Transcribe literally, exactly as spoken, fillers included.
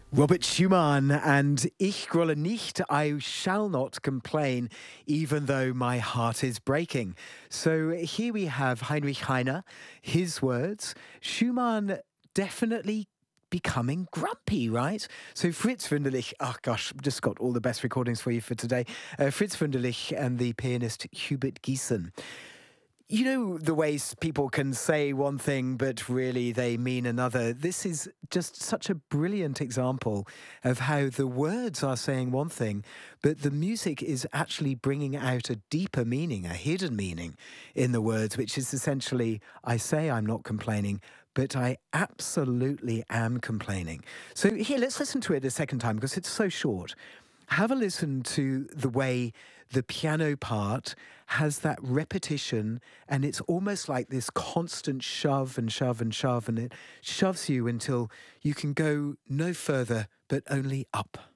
Robert Schumann and Ich grolle nicht, I shall not complain, even though my heart is breaking. So here we have Heinrich Heine, his words. Schumann definitely becoming grumpy, right? So Fritz Wunderlich, oh gosh, just got all the best recordings for you for today. Uh, Fritz Wunderlich and the pianist Hubert Giesen. You know the ways people can say one thing, but really they mean another. This is just such a brilliant example of how the words are saying one thing, but the music is actually bringing out a deeper meaning, a hidden meaning in the words, which is essentially, I say I'm not complaining, but I absolutely am complaining. So here, let's listen to it a second time because it's so short. Have a listen to the way the piano part has that repetition, and it's almost like this constant shove and shove and shove, and it shoves you until you can go no further but only up.